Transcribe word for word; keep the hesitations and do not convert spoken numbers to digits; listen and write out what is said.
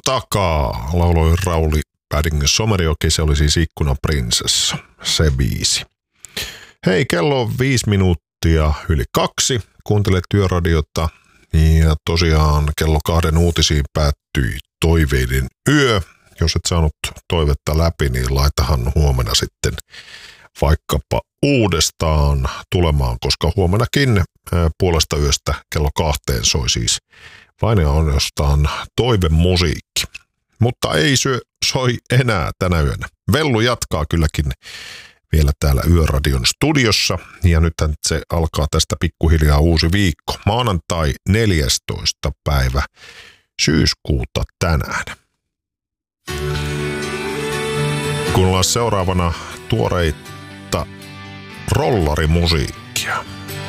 takaa, lauloi Rauli Pädingin Somerjoki, se oli siis Ikkunan prinsessa, se biisi. Hei, kello on viisi minuuttia yli kaksi, kuuntelet Yöradiota ja tosiaan kello kahden uutisiin päättyi toiveiden yö. Jos et saanut toivetta läpi, niin laitahan huomenna sitten vaikkapa uudestaan tulemaan, koska huomenakin puolesta yöstä kello kahteen soi siis vain ja ainoastaan toivemusiikki. Mutta ei syö, soi enää tänä yönä. Vellu jatkaa kylläkin vielä täällä Yöradion studiossa ja nythän se alkaa tästä pikkuhiljaa uusi viikko. Maanantai neljästoista päivä syyskuuta tänään. Kuunnellaan seuraavana tuoreita rollarimusiikkia.